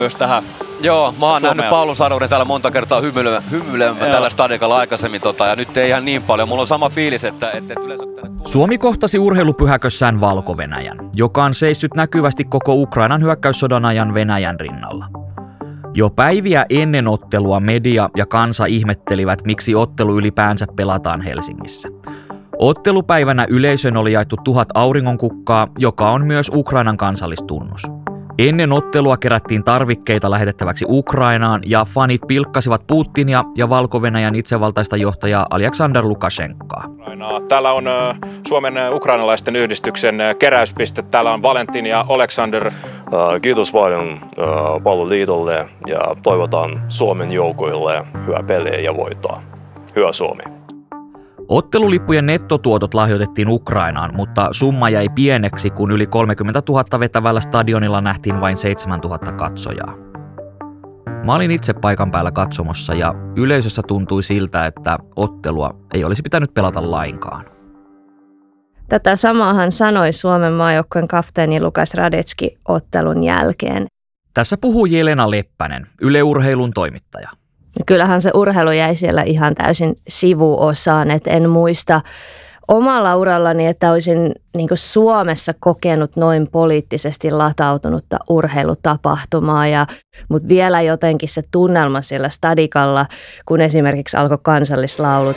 Myös tähän. Joo, mä oon nähnyt Paulus Sadouden täällä monta kertaa hymyilemään tällä stadikalla aikaisemmin ja nyt ei ihan niin paljon. Mulla on sama fiilis, että yleensä tänne... Suomi kohtasi urheilupyhäkössään Valko-Venäjän, joka on seissyt näkyvästi koko Ukrainan hyökkäyssodan ajan Venäjän rinnalla. Jo päiviä ennen ottelua media ja kansa ihmettelivät, miksi ottelu ylipäänsä pelataan Helsingissä. Ottelupäivänä yleisön oli jaettu 1000 auringonkukkaa, joka on myös Ukrainan kansallistunnus. Ennen ottelua kerättiin tarvikkeita lähetettäväksi Ukrainaan ja fanit pilkkasivat Putinia ja Valko-Venäjän itsevaltaista johtajaa Aleksandr Lukashenkaa. Täällä on Suomen ukrainalaisten yhdistyksen keräyspiste. Täällä on Valentin ja Aleksander. Kiitos paljon Palloliitolle ja toivotan Suomen joukoille hyvää peliä ja voittoa. Hyvä Suomi. Ottelulippujen nettotuotot lahjoitettiin Ukrainaan, mutta summa jäi pieneksi, kun yli 30 000 vetävällä stadionilla nähtiin vain 7 000 katsojaa. Mä olin itse paikan päällä katsomossa ja yleisössä tuntui siltä, että ottelua ei olisi pitänyt pelata lainkaan. Tätä samaahan sanoi Suomen maajoukkueen kapteeni Lukas Radetski ottelun jälkeen. Tässä puhuu Jelena Leppänen, Yle Urheilun toimittaja. Kyllähän se urheilu jäi siellä ihan täysin sivuosaan, että en muista omalla urallani, että olisin niin kuin Suomessa kokenut noin poliittisesti latautunutta urheilutapahtumaa. Mutta vielä jotenkin se tunnelma siellä stadikalla, kun esimerkiksi alkoi kansallislaulut.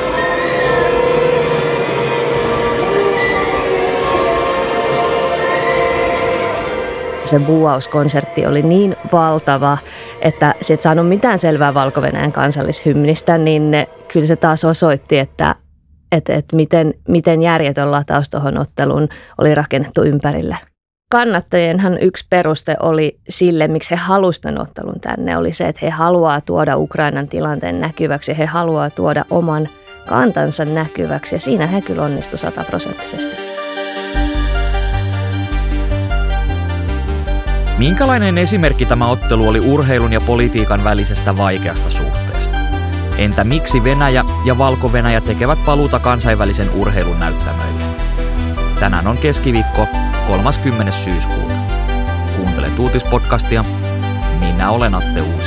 Se buuauskonsertti oli niin valtava, että sä et saanut mitään selvää Valko-Venäjän kansallishymnistä, niin kyllä se taas osoitti, että miten järjetön lataus tuohon otteluun oli rakennettu ympärille. Kannattajienhan yksi peruste oli sille, miksi he halusivat tämän ottelun tänne, oli se, että he haluaa tuoda Ukrainan tilanteen näkyväksi, he haluaa tuoda oman kantansa näkyväksi ja siinä he kyllä onnistu 100%. Minkälainen esimerkki tämä ottelu oli urheilun ja politiikan välisestä vaikeasta suhteesta? Entä miksi Venäjä ja Valko-Venäjä tekevät paluuta kansainvälisen urheilun näyttämöille? Tänään on keskiviikko 30. syyskuuta. Kuuntelet uutispodcastia. Minä olen Atte Uusi.